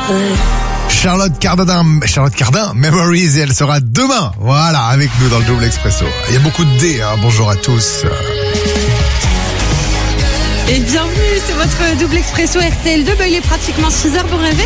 Charlotte Cardin, Memories, et elle sera demain, voilà, avec nous dans le Double Expresso. Il y a beaucoup de D, hein. Bonjour à tous. Et bienvenue, c'est votre Double Expresso RTL2, il est pratiquement 6h, bon réveil.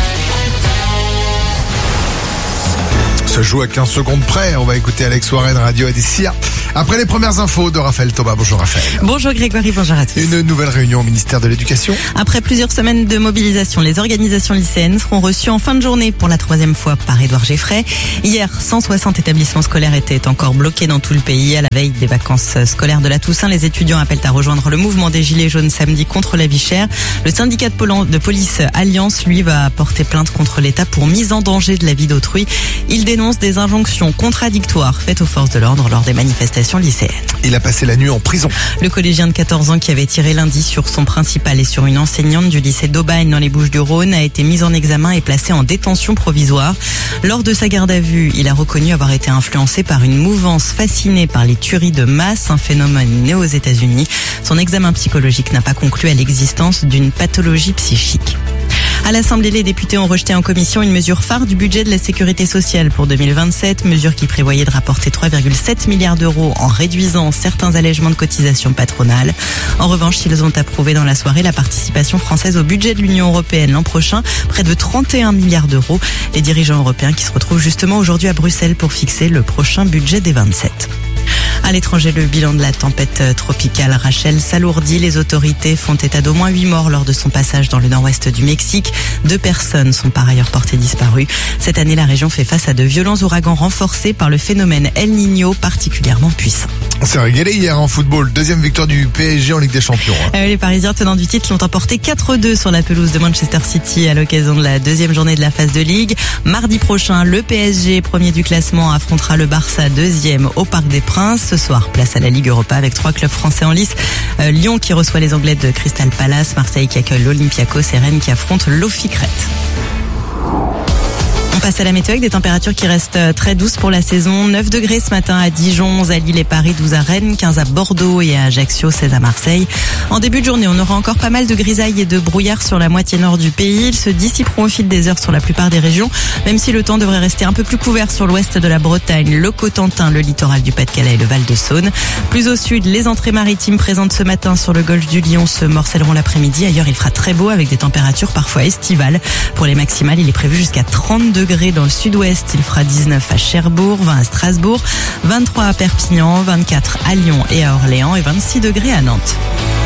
Se joue à 15 secondes près, on va écouter Alex Warren, Radio Adessia. Après les premières infos de Raphaël Thomas. Bonjour Raphaël. Bonjour Grégory, bonjour à tous. Une nouvelle réunion au ministère de l'Éducation. Après plusieurs semaines de mobilisation, les organisations lycéennes seront reçues en fin de journée pour la 3e fois par Édouard Geffray. Hier, 160 établissements scolaires étaient encore bloqués dans tout le pays. À la veille des vacances scolaires de la Toussaint, les étudiants appellent à rejoindre le mouvement des Gilets jaunes samedi contre la vie chère. Le syndicat de police Alliance, lui, va porter plainte contre l'État pour mise en danger de la vie d'autrui. Il dénonce des injonctions contradictoires faites aux forces de l'ordre lors des manifestations lycéennes. Il a passé la nuit en prison. Le collégien de 14 ans qui avait tiré lundi sur son principal et sur une enseignante du lycée d'Aubagne dans les Bouches-du-Rhône a été mis en examen et placé en détention provisoire. Lors de sa garde à vue, il a reconnu avoir été influencé par une mouvance fascinée par les tueries de masse, un phénomène né aux États-Unis. Son examen psychologique n'a pas conclu à l'existence d'une pathologie psychique. À l'Assemblée, les députés ont rejeté en commission une mesure phare du budget de la sécurité sociale pour 2027, mesure qui prévoyait de rapporter 3,7 milliards d'euros en réduisant certains allègements de cotisations patronales. En revanche, ils ont approuvé dans la soirée la participation française au budget de l'Union européenne l'an prochain, près de 31 milliards d'euros. Les dirigeants européens qui se retrouvent justement aujourd'hui à Bruxelles pour fixer le prochain budget des 27. À l'étranger, le bilan de la tempête tropicale Rachel s'alourdit. Les autorités font état d'au moins 8 morts lors de son passage dans le nord-ouest du Mexique. 2 personnes sont par ailleurs portées disparues. Cette année, la région fait face à de violents ouragans renforcés par le phénomène El Niño particulièrement puissant. On s'est régalé hier en football. 2e victoire du PSG en Ligue des Champions. Les Parisiens tenants du titre l'ont emporté 4-2 sur la pelouse de Manchester City à l'occasion de la 2e journée de la phase de Ligue. Mardi prochain, le PSG, premier du classement, affrontera le Barça, 2e au Parc des Princes. Ce soir, place à la Ligue Europa avec 3 clubs français en lice. Lyon qui reçoit les Anglais de Crystal Palace, Marseille qui accueille l'Olympiakos et Rennes qui affronte l'Ofi-Crète. On passe à la météo avec des températures qui restent très douces pour la saison. 9 degrés ce matin à Dijon, 11 à Lille et Paris, 12 à Rennes, 15 à Bordeaux et à Ajaccio, 16 à Marseille. En début de journée, on aura encore pas mal de grisailles et de brouillard sur la moitié nord du pays. Ils se dissiperont au fil des heures sur la plupart des régions, même si le temps devrait rester un peu plus couvert sur l'ouest de la Bretagne, le Cotentin, le littoral du Pas-de-Calais et le Val-de-Saône. Plus au sud, les entrées maritimes présentes ce matin sur le golfe du Lion se morcelleront l'après-midi. Ailleurs, il fera très beau avec des températures parfois estivales. Pour les maximales, il est prévu jusqu'à 30 degrés dans le sud-ouest. Il fera 19 à Cherbourg, 20 à Strasbourg, 23 à Perpignan, 24 à Lyon et à Orléans et 26 degrés à Nantes.